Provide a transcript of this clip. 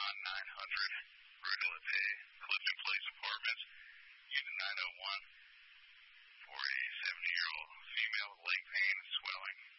on 900 Rue de la Paix, Clifton Place Apartments, Unit 901, for a 70-year-old female with leg pain and swelling.